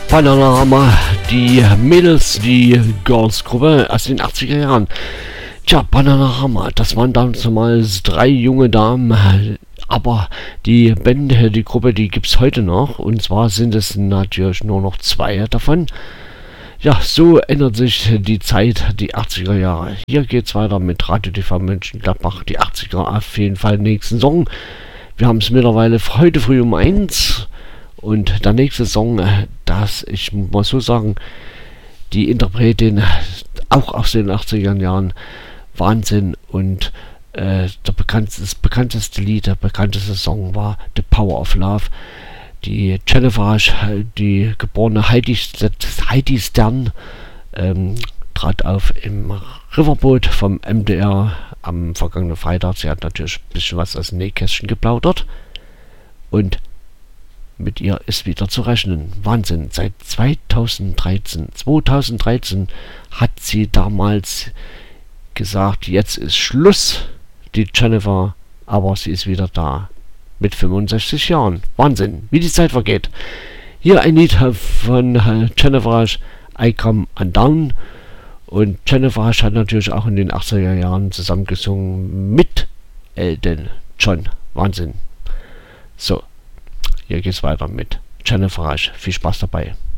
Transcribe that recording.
Panorama, die Mädels, die Girls-Gruppe aus den 80er Jahren. Tja, Panorama, das waren damals 3 junge Damen, aber die Band, die Gruppe, die gibt's heute noch, und zwar sind es natürlich nur noch 2 davon. Ja, so ändert sich die Zeit, die 80er Jahre. Hier geht's weiter mit Radio TV Mönchengladbach, die 80er auf jeden Fall nächsten Song. Wir haben es mittlerweile heute früh um 1. Und der nächste Song, ich muss mal so sagen, die Interpretin, auch aus den 80er Jahren, Wahnsinn. Und das bekannteste Lied, der bekannteste Song war The Power of Love. Die Jennifer, die geborene Heidi Stern, trat auf im Riverboot vom MDR am vergangenen Freitag. Sie hat natürlich ein bisschen was aus dem Nähkästchen geplaudert. Und mit ihr ist wieder zu rechnen. Wahnsinn. Seit 2013 hat sie damals gesagt, jetzt ist Schluss, die Jennifer, aber sie ist wieder da. Mit 65 Jahren. Wahnsinn, wie die Zeit vergeht. Hier ein Lied von Jennifer, I Come Undone. Und Jennifer hat natürlich auch in den 80er Jahren zusammengesungen mit Elton John. Wahnsinn. So. Hier geht's weiter mit Jennifer. Viel Spaß dabei.